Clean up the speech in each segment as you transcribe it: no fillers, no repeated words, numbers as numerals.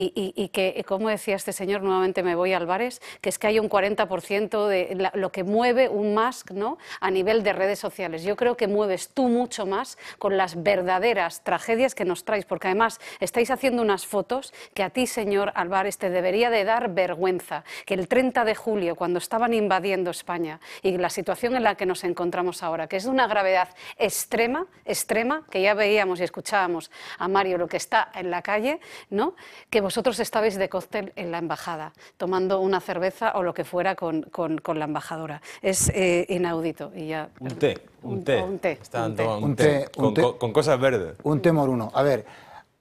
Y que, como decía este señor, nuevamente me voy a Álvarez, que es que hay un 40% de lo que mueve un Musk, ¿no?, a nivel de redes sociales. Yo creo que mueves tú mucho más con las verdaderas tragedias que nos traes, porque además estáis haciendo unas fotos que a ti, señor Álvarez, te debería de dar vergüenza, que el 30 de julio, cuando estaban invadiendo España y la situación en la que nos encontramos ahora, que es de una gravedad extrema, que ya veíamos y escuchábamos a Mario lo que está en la calle, ¿no?, que vosotros estabais de cóctel en la embajada, tomando una cerveza o lo que fuera con la embajadora. Es inaudito. Y ya, un té. Estaban tomando un té con cosas verdes. Un té moruno. A ver,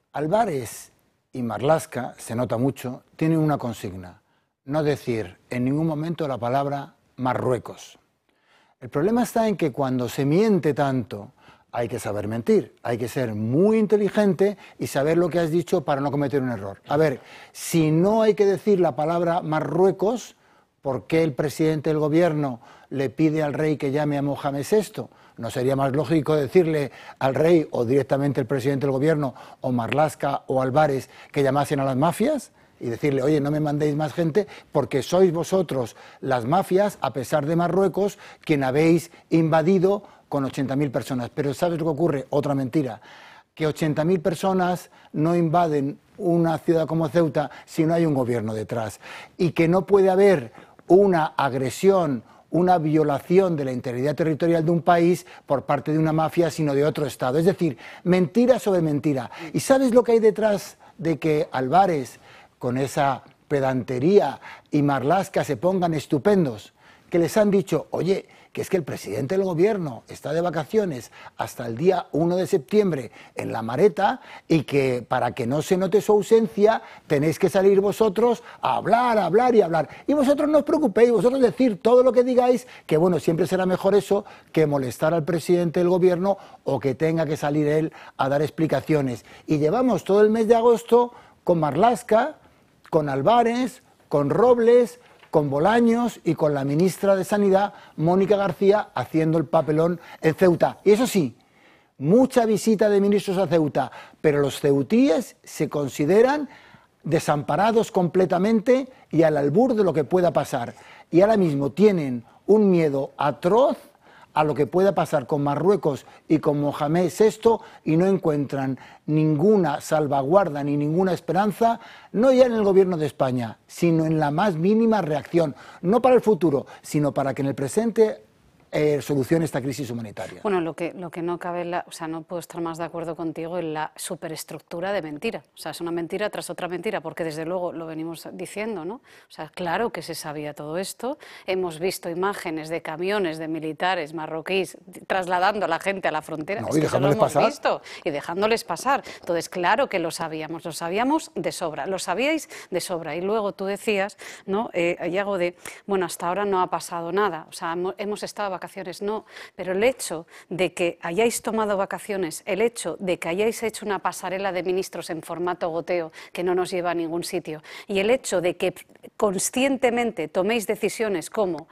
Álvarez y Marlaska, se nota mucho, tienen una consigna: no decir en ningún momento la palabra Marruecos. El problema está en que cuando se miente tanto, hay que saber mentir, hay que ser muy inteligente y saber lo que has dicho para no cometer un error. A ver, si no hay que decir la palabra Marruecos, ¿por qué el presidente del gobierno le pide al rey que llame a Mohamed VI? ¿No sería más lógico decirle al rey o directamente el presidente del gobierno o Marlaska o Álvarez que llamasen a las mafias? Y decirle, oye, no me mandéis más gente porque sois vosotros las mafias, a pesar de Marruecos, quien habéis invadido con 80.000 personas. Pero ¿sabes lo que ocurre? Otra mentira, que 80.000 personas no invaden una ciudad como Ceuta si no hay un gobierno detrás, y que no puede haber una agresión, una violación de la integridad territorial de un país por parte de una mafia, sino de otro Estado. Es decir, mentira sobre mentira. ¿Y sabes lo que hay detrás de que Álvarez, con esa pedantería, y Marlaska se pongan estupendos? Que les han dicho, oye, que es que el presidente del gobierno está de vacaciones hasta el día 1 de septiembre en La Mareta, y que para que no se note su ausencia tenéis que salir vosotros a hablar, hablar y hablar. Y vosotros no os preocupéis, vosotros decir todo lo que digáis, que bueno, siempre será mejor eso que molestar al presidente del gobierno o que tenga que salir él a dar explicaciones. Y llevamos todo el mes de agosto con Marlaska, con Álvarez, con Robles, con Bolaños y con la ministra de Sanidad, Mónica García, haciendo el papelón en Ceuta. Y eso sí, mucha visita de ministros a Ceuta, pero los ceutíes se consideran desamparados completamente y al albur de lo que pueda pasar. Y ahora mismo tienen un miedo atroz a lo que pueda pasar con Marruecos y con Mohamed VI, y no encuentran ninguna salvaguarda ni ninguna esperanza, no ya en el gobierno de España, sino en la más mínima reacción, no para el futuro, sino para que en el presente solucione esta crisis humanitaria. Bueno, lo que no cabe, o sea, no puedo estar más de acuerdo contigo en la superestructura de mentira. O sea, es una mentira tras otra mentira, porque desde luego lo venimos diciendo, ¿no? O sea, claro que se sabía todo esto. Hemos visto imágenes de camiones de militares marroquíes trasladando a la gente a la frontera. No, es y que dejándoles eso lo hemos pasar. visto, y dejándoles pasar. Entonces, claro que lo sabíamos de sobra, lo sabíais de sobra. Y luego tú decías, ¿no, Iago, de, bueno, hasta ahora no ha pasado nada, o sea, hemos estado vacaciones, no, pero el hecho de que hayáis tomado vacaciones, el hecho de que hayáis hecho una pasarela de ministros en formato goteo que no nos lleva a ningún sitio, y el hecho de que conscientemente toméis decisiones como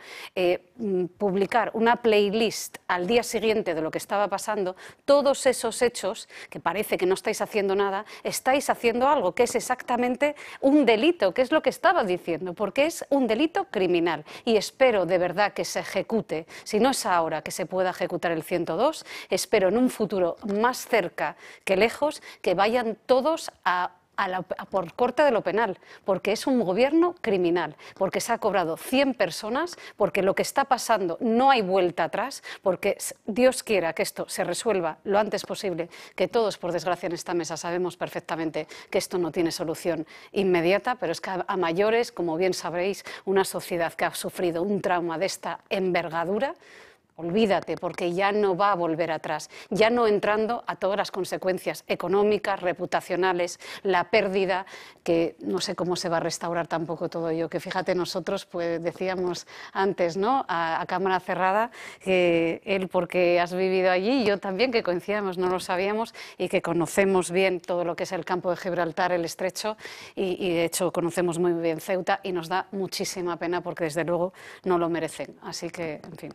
publicar una playlist al día siguiente de lo que estaba pasando, todos esos hechos, que parece que no estáis haciendo nada, estáis haciendo algo que es exactamente un delito, que es lo que estaba diciendo, porque es un delito criminal, y espero de verdad que se ejecute. Si no es ahora que se pueda ejecutar el 102, espero en un futuro más cerca que lejos que vayan todos por corte de lo penal, porque es un gobierno criminal, porque se ha cobrado 100 personas, porque lo que está pasando no hay vuelta atrás, porque Dios quiera que esto se resuelva lo antes posible, que todos, por desgracia, en esta mesa sabemos perfectamente que esto no tiene solución inmediata, pero es que a mayores, como bien sabréis, una sociedad que ha sufrido un trauma de esta envergadura, olvídate, porque ya no va a volver atrás, ya no entrando a todas las consecuencias económicas, reputacionales, la pérdida, que no sé cómo se va a restaurar tampoco todo ello, que fíjate, nosotros pues decíamos antes, ¿no?, a cámara cerrada, que él porque has vivido allí, y yo también, que coincidíamos, no lo sabíamos, y que conocemos bien todo lo que es el campo de Gibraltar, el estrecho, y de hecho conocemos muy bien Ceuta, y nos da muchísima pena porque desde luego no lo merecen, así que, en fin.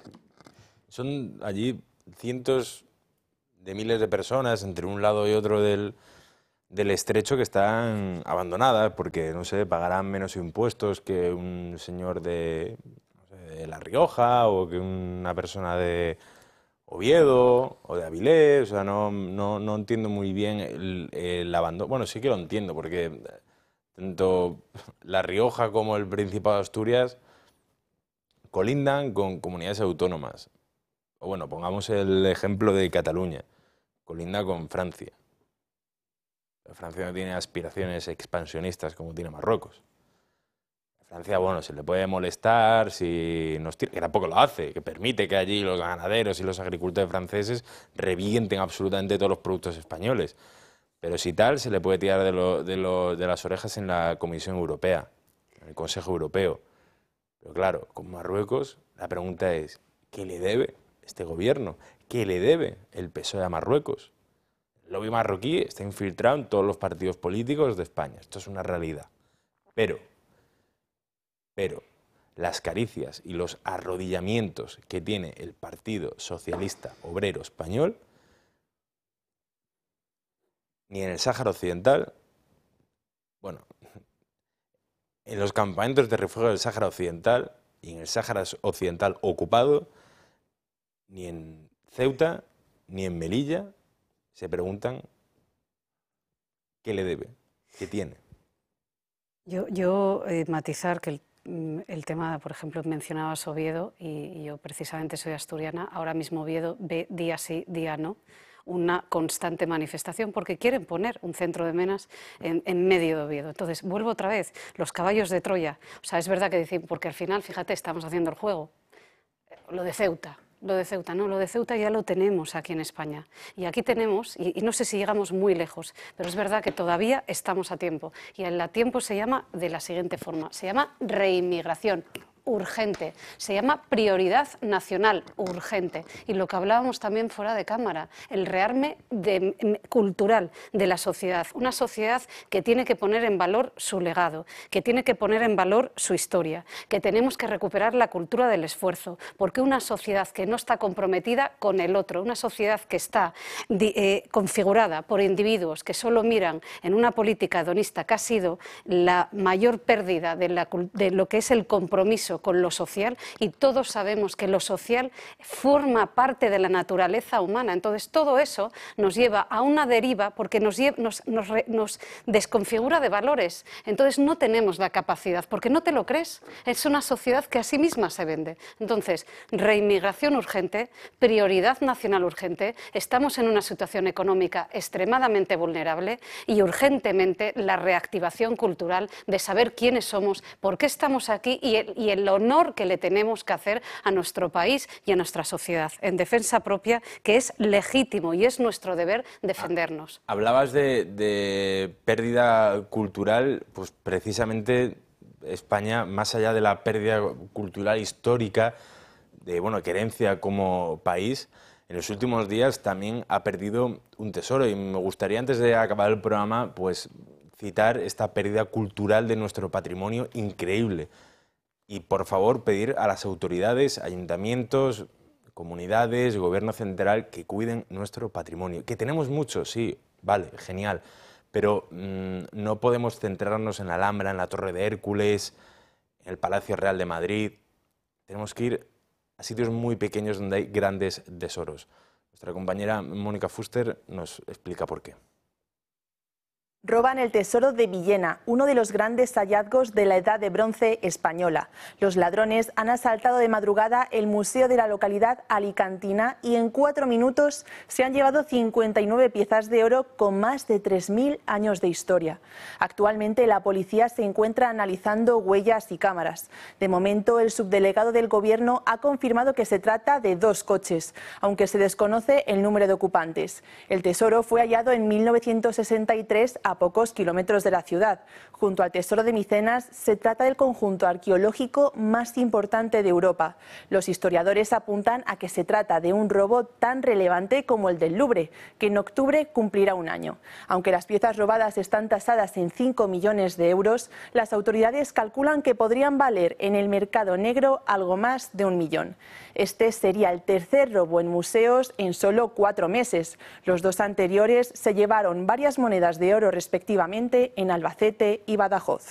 Son allí cientos de miles de personas entre un lado y otro del del estrecho que están abandonadas porque, no sé, pagarán menos impuestos que un señor de, no sé, de La Rioja o que una persona de Oviedo o de Avilés. O sea, no entiendo muy bien el abandono. Bueno, sí que lo entiendo porque tanto La Rioja como el Principado de Asturias colindan con comunidades autónomas. O bueno, pongamos el ejemplo de Cataluña, colinda con Francia. Francia no tiene aspiraciones expansionistas como tiene Marruecos. Francia, bueno, se le puede molestar si nos tira, que tampoco lo hace, que permite que allí los ganaderos y los agricultores franceses revienten absolutamente todos los productos españoles. Pero si tal, se le puede tirar de las orejas en la Comisión Europea, en el Consejo Europeo. Pero claro, con Marruecos, la pregunta es, ¿qué le debe este gobierno? ¿Qué le debe el PSOE a Marruecos? El lobby marroquí está infiltrado en todos los partidos políticos de España. Esto es una realidad. Pero las caricias y los arrodillamientos que tiene el Partido Socialista Obrero Español, ni en el Sáhara Occidental, bueno, en los campamentos de refugio del Sáhara Occidental y en el Sáhara Occidental ocupado, ni en Ceuta ni en Melilla se preguntan qué le debe, qué tiene. Yo matizar que el tema, por ejemplo, mencionabas Oviedo y yo precisamente soy asturiana. Ahora mismo Oviedo ve día sí, día no, una constante manifestación porque quieren poner un centro de menas en medio de Oviedo. Entonces, vuelvo otra vez, los caballos de Troya. O sea, es verdad que decir, porque al final, fíjate, estamos haciendo el juego. Lo de Ceuta. Lo de Ceuta, no, lo de Ceuta ya lo tenemos aquí en España. Y aquí tenemos, y no sé si llegamos muy lejos, pero es verdad que todavía estamos a tiempo. Y el a tiempo se llama de la siguiente forma, se llama reinmigración urgente, se llama prioridad nacional urgente. Y lo que hablábamos también fuera de cámara, el rearme cultural de la sociedad, una sociedad que tiene que poner en valor su legado, que tiene que poner en valor su historia, que tenemos que recuperar la cultura del esfuerzo, porque una sociedad que no está comprometida con el otro, una sociedad que está configurada por individuos que solo miran en una política hedonista que ha sido la mayor pérdida de lo que es el compromiso con lo social, y todos sabemos que lo social forma parte de la naturaleza humana. Entonces todo eso nos lleva a una deriva porque nos desconfigura de valores. Entonces no tenemos la capacidad, porque no te lo crees, es una sociedad que a sí misma se vende. Entonces, reinmigración urgente, prioridad nacional urgente, estamos en una situación económica extremadamente vulnerable y urgentemente la reactivación cultural de saber quiénes somos, por qué estamos aquí y el honor que le tenemos que hacer a nuestro país y a nuestra sociedad en defensa propia, que es legítimo y es nuestro deber defendernos. Hablabas de pérdida cultural, pues precisamente España, más allá de la pérdida cultural histórica, de herencia como país, en los últimos días también ha perdido un tesoro, y me gustaría, antes de acabar el programa, pues citar esta pérdida cultural de nuestro patrimonio increíble. Y por favor pedir a las autoridades, ayuntamientos, comunidades, gobierno central, que cuiden nuestro patrimonio. Que tenemos mucho, sí, vale, genial, pero no podemos centrarnos en la Alhambra, en la Torre de Hércules, en el Palacio Real de Madrid. Tenemos que ir a sitios muy pequeños donde hay grandes tesoros. Nuestra compañera Mónica Fuster nos explica por qué. Roban el tesoro de Villena, uno de los grandes hallazgos de la Edad de Bronce española. Los ladrones han asaltado de madrugada el museo de la localidad alicantina y en 4 minutos se han llevado 59 piezas de oro con más de 3.000 años de historia. Actualmente la policía se encuentra analizando huellas y cámaras. De momento, el subdelegado del Gobierno ha confirmado que se trata de 2 coches, aunque se desconoce el número de ocupantes. El tesoro fue hallado en 1963 a pocos kilómetros de la ciudad. Junto al Tesoro de Micenas, se trata del conjunto arqueológico más importante de Europa. Los historiadores apuntan a que se trata de un robo tan relevante como el del Louvre, que en octubre cumplirá 1 año. Aunque las piezas robadas están tasadas en 5 millones de euros, las autoridades calculan que podrían valer en el mercado negro algo más de 1 millón. Este sería el tercer robo en museos en solo 4 meses. Los 2 anteriores se llevaron varias monedas de oro respectivamente en Albacete y Badajoz.